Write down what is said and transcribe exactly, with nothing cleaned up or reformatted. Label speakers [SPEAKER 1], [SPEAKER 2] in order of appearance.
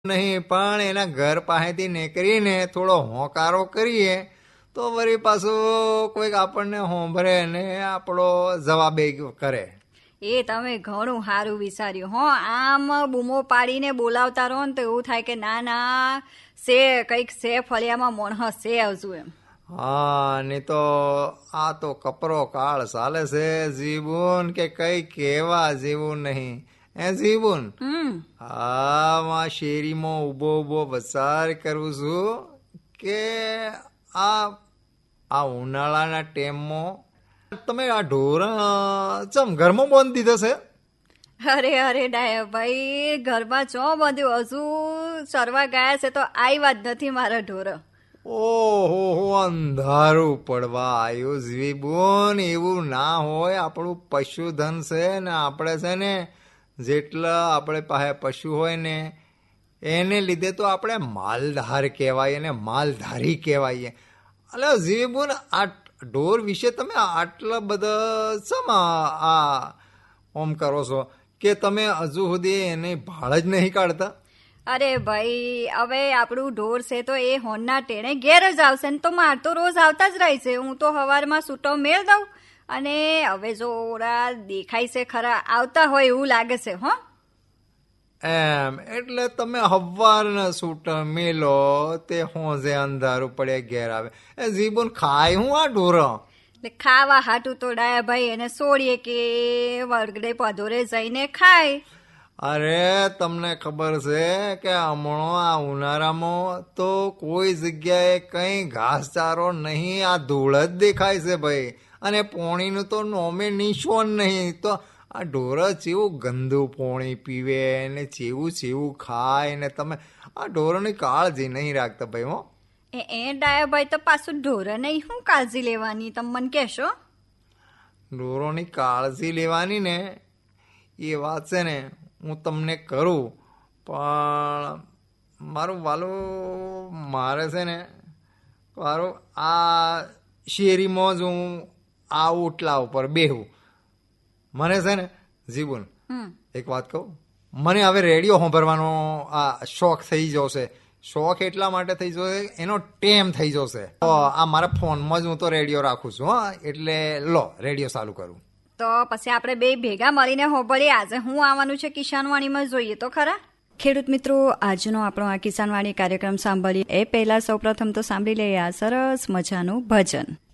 [SPEAKER 1] નહીં, પણ એના ઘર પાસેથી નીકળીને થોડો હોંકારો કરીએ તો વળી પાછું કોઈક આપણને હોંભરે ને આપણો જવાબે કરે.
[SPEAKER 2] એ તમે ઘણું સારું વિચાર્યું હો. આમ બૂમો પાડીને બોલાવતા રહો ને તો એવું થાય કે ના ના સે કઈક સે ફળિયામાં મોણસ છે હજુ એમ.
[SPEAKER 1] હા, નહીં તો આ તો કપરો કાળ ચાલે છે જીવન, કે કઈ કેવા જેવું નહીં એ જીવન. હા, માં શેરીમાં ઉભો ઉભો વિચાર કરું છું કે આ આ ઉનાળાના ટેમમાં તમે આ ઢોર ચમ ઘરમાં બાંધી દીધો છે?
[SPEAKER 2] અરે અરે ડાયા ભાઈ, ઘરમાં ચો બાંધ્યું, હજુ ચરવા ગયા છે તો આવ્યા જ નથી મારા ઢોર.
[SPEAKER 1] ઓહો, અંધારું પડવા આવ્યું જીવન. એવું ના હોય, આપણું પશુધન છે ને આપણે છે ને જેટલા આપણે પાસે પશુ હોય ને એને લીધે તો આપણે માલધાર કહેવાય ને માલધારી કહેવાય. એટલે જીવન આ ઢોર વિશે તમે આટલા બધા શમ આ ઓમ કરો છો કે તમે હજુ સુધી એને ભાળ જ નહીં કાઢતા?
[SPEAKER 2] અરે ભાઈ, હવે આપણું ઢોર છે તો એ હોનના ટેણે ઘેર જ આવશે ને, તો માર તો રોજ આવતા જ રહે છે. હું તો સવારમાં છૂટો મેળ દઉં અને હવે જો ઓરા દેખાય છે ખરા આવતા હોય એવું લાગે છે. હો
[SPEAKER 1] એમ એટલે તમે હવારના છૂટા મેલો તે હોજે અંધારું પડે ઘેર આવે. એ જીબન ખાય હું આ ઢોર?
[SPEAKER 2] ખાવા હાટું તો ડાયા ભાઈ એને છોડીએ કે વળગડે પધોરે જઈને ખાય.
[SPEAKER 1] અરે તમને ખબર છે કે હમણાં આ ઉનાળામાં તો કોઈ જગ્યાએ કઈ ઘાસચારો નહીં, આ ધૂળ જ દેખાય છે ભાઈ. અને પોણીનું તો નોમે નિશોન નહીં. તો આ ઢોર ચેવું ગંદુ પોણી પીવે ને ચેવું ચેવું ખાય ને તમે આ ઢોરોની કાળજી નહીં રાખતા ભાઈ. હો
[SPEAKER 2] એ એ ડાયા ભાઈ, તો પાછું ઢોર નહીં શું કાળજી લેવાની તમે મને કહેશો?
[SPEAKER 1] ઢોરોની કાળજી લેવાની ને એ વાત છે ને હું તમને કરું, પણ મારું વાલું મારે છે ને મારું આ શેરીમાં જ હું આ ઓટલા ઉપર બેહું. મને છે ને જીવન એક વાત કહું, મને હવે રેડિયો સાંભળવાનો આ શોખ થઈ જશે. શોખ એટલા માટે થઈ જશે, એનો ટેમ થઈ જશે. તો આ મારા ફોનમાં જ હું તો રેડિયો રાખું છું. હા, એટલે લો રેડિયો ચાલુ કરું.
[SPEAKER 2] તો પછી આપણે બે ભેગા મળીને હોભળીએ આજે હું આવવાનું છે કિસાનવાણીમાં, જોઈએ તો ખરા. ખેડૂત મિત્રો, આજનો આપણો આ કિસાનવાણી કાર્યક્રમ સાંભળીએ એ પહેલા સૌપ્રથમ તો સાંભળી લઈએ આ સરસ મજાનું ભજન.